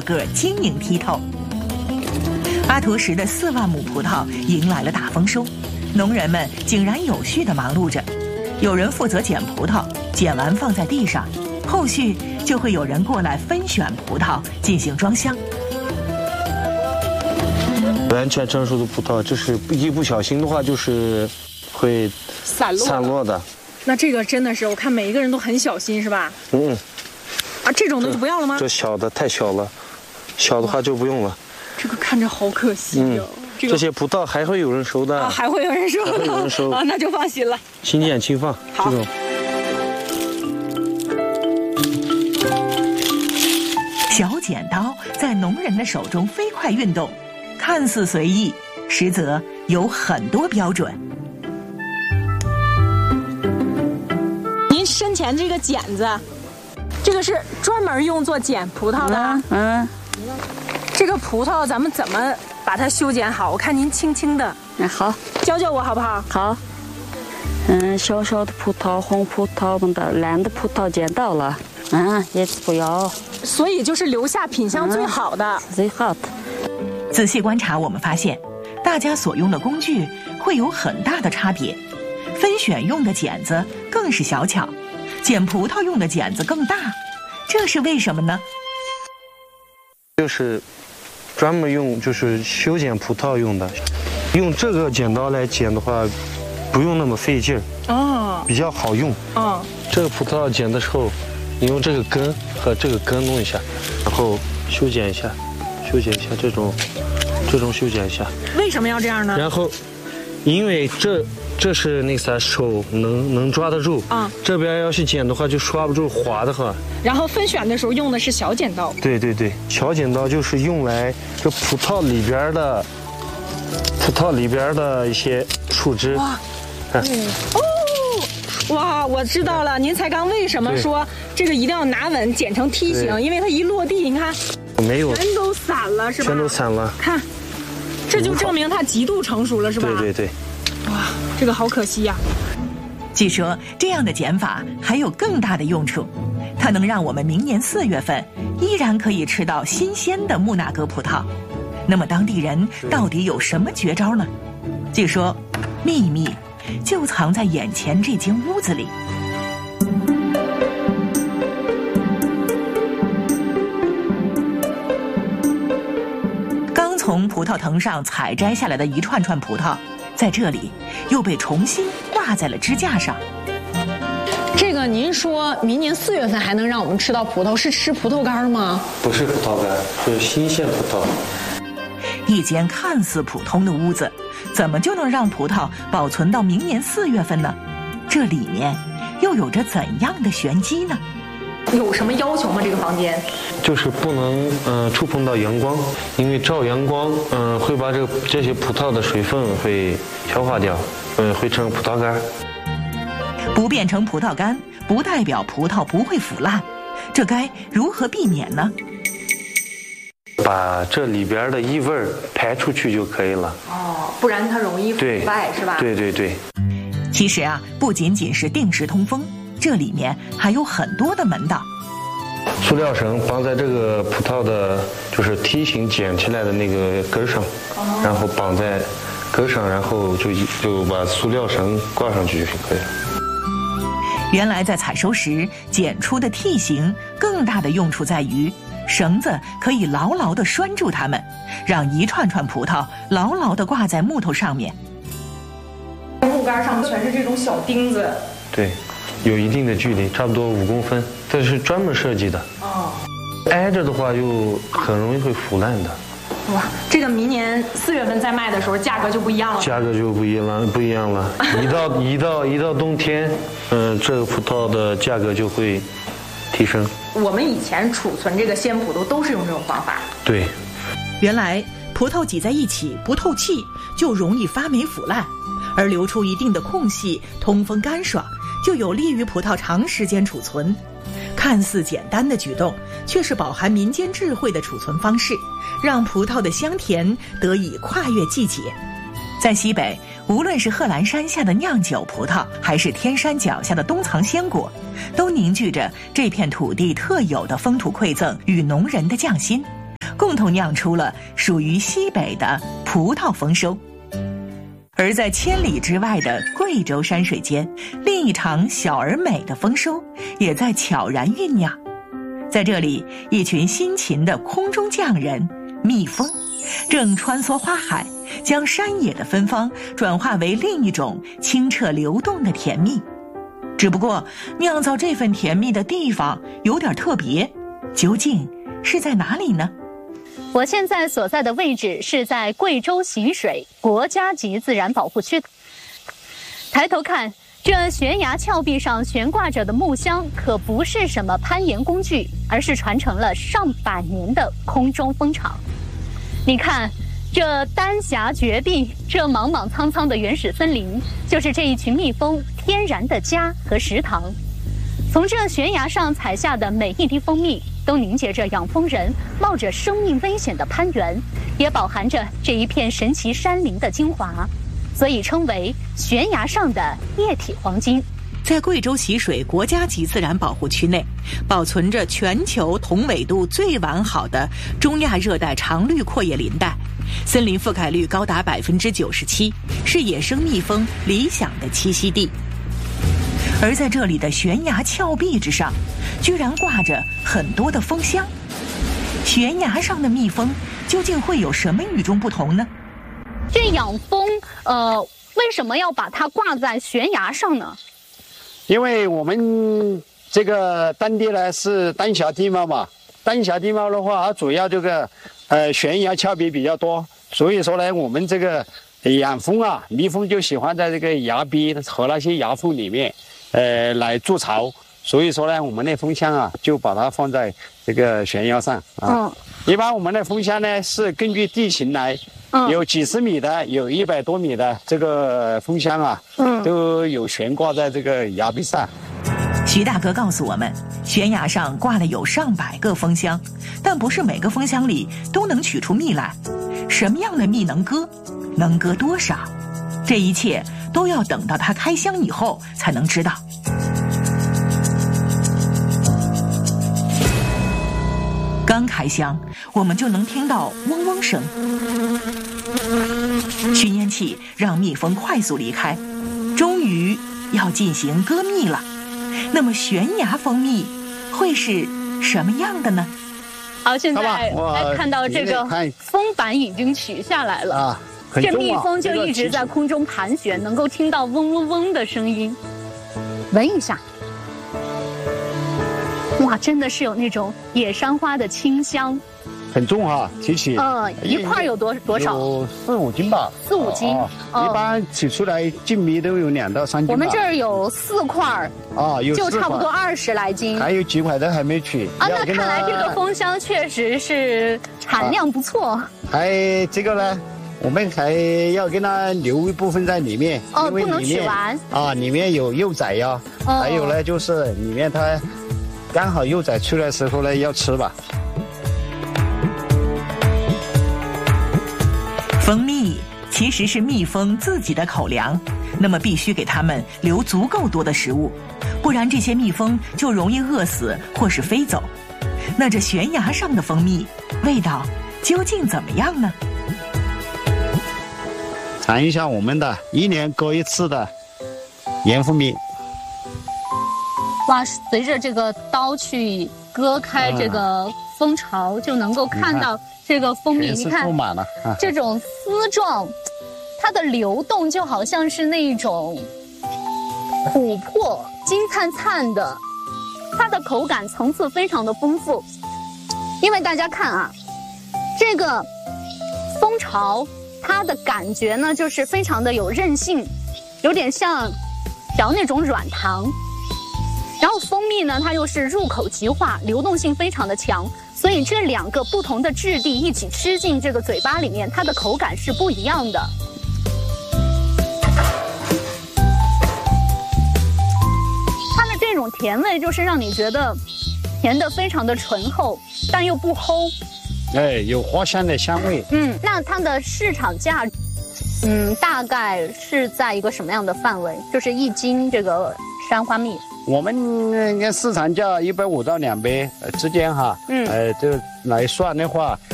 个晶莹剔透。阿图什的4万亩葡萄迎来了大丰收，农人们井然有序地忙碌着，有人负责捡葡萄，捡完放在地上，后续就会有人过来分选葡萄进行装箱。 完全成熟的葡萄，就是一不小心的话，就是会散落的。 那这个真的是，我看每一个人都很小心，是吧？啊，这种的就不要了吗？ 这小的太小了，小的话就不用了。 这个看着好可惜呀。 这些葡萄还会有人收的。 啊，还会有人收。 还会有人收啊，那就放心了。 轻捡轻放， 好。 这种。 小剪刀在农人的手中飞快运动，看似随意，实则有很多标准。 您身前这个剪子，这个是专门用作剪葡萄的。这个葡萄咱们怎么把它修剪好？我看您轻轻的。 好， 教教我好不好？ 好。小小的葡萄、红葡萄的、蓝的葡萄剪到了，叶子不要。 所以就是留下品相最好的。 最好的。 仔细观察，我们发现，大家所用的工具会有很大的差别。分选用的剪子更是小巧，剪葡萄用的剪子更大，这是为什么呢？ 就是专门用就是修剪葡萄用的，用这个剪刀来剪的话，不用那么费劲儿，比较好用。这个葡萄剪的时候，你用这个根和这个根弄一下，然后修剪一下，这种修剪一下。 为什么要这样呢？ 然后，因为这是那啥手能抓得住，这边要是剪的话就抓不住，滑的话。 然后分选的时候用的是小剪刀。对， 小剪刀就是用来这葡萄里边的一些树枝。 哇，我知道了，您才刚为什么说这个一定要拿稳剪成梯形，因为它一落地，你看没有， 全都散了，是吧？ 全都散了。 看，这就证明它极度成熟了，是吧？ 对。 哇，这个好可惜呀。 据说这样的剪法还有更大的用处，它能让我们明年4月份依然可以吃到新鲜的木纳哥葡萄。那么当地人到底有什么绝招呢？据说秘密就藏在眼前这间屋子里。刚从葡萄藤上采摘下来的一串串葡萄，在这里又被重新挂在了支架上。 这个您说明年4月份还能让我们吃到葡萄，是吃葡萄干吗？ 不是葡萄干，是新鲜葡萄。 一间看似普通的屋子，怎么就能让葡萄保存到明年4月份呢？这里面又有着怎样的玄机呢？ 有什么要求吗？这个房间就是不能触碰到阳光，因为照阳光会把这些葡萄的水分会消化掉，会成葡萄干。 不变成葡萄干不代表葡萄不会腐烂，这该如何避免呢？ 把这里边的异味排出去就可以了。 不然它容易腐败，是吧？ 对。 其实啊，不仅仅是定时通风，这里面还有很多的门道。 塑料绳绑在这个葡萄的就是梯形剪起来的那个根上，然后绑在根上，然后就把塑料绳挂上去就可以了。 原来在采收时剪出的梯形更大的用处在于，绳子可以牢牢地拴住它们，让一串串葡萄牢牢地挂在木头上面。 木杆上全是这种小钉子。 对，有一定的距离，差不多5公分，这是专门设计的。挨着的话就很容易会腐烂的。 哇，这个明年4月份再卖的时候价格就不一样了。 价格就不一样了。一到冬天，这个葡萄的价格就会提升。 我们以前储存这个鲜葡萄都是用这种方法。 对， 原来葡萄挤在一起不透气，就容易发霉腐烂，而留出一定的空隙，通风干爽，就有利于葡萄长时间储存。看似简单的举动，却是饱含民间智慧的储存方式，让葡萄的香甜得以跨越季节。在西北，无论是贺兰山下的酿酒葡萄，还是天山脚下的冬藏鲜果，都凝聚着这片土地特有的风土馈赠与农人的匠心， 共同酿出了属于西北的葡萄丰收。而在千里之外的贵州山水间，另一场小而美的丰收也在悄然酝酿。在这里，一群辛勤的空中匠人蜜蜂正穿梭花海，将山野的芬芳转化为另一种清澈流动的甜蜜。只不过酿造这份甜蜜的地方有点特别，究竟是在哪里呢？ 我现在所在的位置是在贵州习水国家级自然保护区。抬头看，这悬崖峭壁上悬挂着的木箱可不是什么攀岩工具，而是传承了上百年的空中蜂场。你看，这丹霞绝壁，这莽莽苍苍的原始森林，就是这一群蜜蜂天然的家和食堂。从这悬崖上采下的每一滴蜂蜜，都凝结着养蜂人冒着生命危险的攀援，也饱含着这一片神奇山林的精华，所以称为悬崖上的液体黄金。 在贵州习水国家级自然保护区内，保存着全球同纬度最完好的中亚热带常绿阔叶林带，森林覆盖率高达97%，是野生蜜蜂理想的栖息地。而在这里的悬崖峭壁之上，居然挂着很多的蜂箱。悬崖上的蜜蜂究竟会有什么与众不同呢？ 这养蜂，为什么要把它挂在悬崖上呢？ 因为我们这个当地呢是丹霞地貌嘛，丹霞地貌的话，它主要这个悬崖峭壁比较多，所以说呢，我们这个养蜂啊，蜜蜂就喜欢在这个崖壁和那些崖缝里面，来筑巢。所以说呢，我们的蜂箱啊，就把它放在这个悬崖上啊。一般我们的蜂箱呢是根据地形来，有几十米的，有100多米的这个蜂箱啊，都有悬挂在这个崖壁上。 徐大哥告诉我们，悬崖上挂了有上百个蜂箱，但不是每个蜂箱里都能取出蜜来。什么样的蜜能割，能割多少，这一切都要等到它开箱以后才能知道。刚开箱，我们就能听到嗡嗡声。熏烟器让蜜蜂快速离开，终于要进行割蜜了。那么悬崖蜂蜜会是什么样的呢？ 好，现在来看到这个蜂板已经取下来了啊，这蜜蜂就一直在空中盘旋，能够听到嗡嗡嗡的声音。闻一下。哇，真的是有那种野山花的清香， 很重哈，提起。 一块有多少？ 有4、5斤吧。 4、5斤。 一般取出来净蜜都有2到3斤吧。 我们这儿有4块啊，有4块， 就差不多20来斤。 还有几块都还没取啊。那看来这个蜂箱确实是产量不错。 还这个呢，我们还要给它留一部分在里面，因为不能取完啊，里面有幼崽呀。还有呢，就是里面它。刚好幼崽出来的时候呢，要吃吧。 蜂蜜其实是蜜蜂自己的口粮，那么必须给它们留足够多的食物，不然这些蜜蜂就容易饿死或是飞走。那这悬崖上的蜂蜜味道究竟怎么样呢？ 尝一下我们的1年割一次的盐蜂蜜。 哇，随着这个刀去割开这个蜂巢，就能够看到这个蜂蜜。你看，这种丝状，它的流动就好像是那种琥珀、金灿灿的，它的口感层次非常的丰富。因为大家看啊，这个蜂巢，它的感觉呢，就是非常的有韧性，有点像嚼那种软糖。然后蜂蜜呢，它又是入口即化，流动性非常的强，所以这2个不同的质地一起吃进这个嘴巴里面，它的口感是不一样的。它的这种甜味就是让你觉得甜的非常的醇厚，但又不齁。 有花香的香味。 那它的市场价，大概是在一个什么样的范围？就是1斤这个山花蜜。 我们那个市场价150到200之间哈，这来算的话，